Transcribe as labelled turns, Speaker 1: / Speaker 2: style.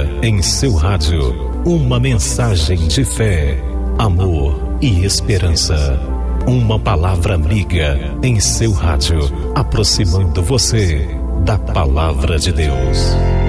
Speaker 1: Amiga em seu rádio. Uma mensagem de fé, amor e esperança. Uma palavra amiga em seu rádio, aproximando você da palavra de Deus.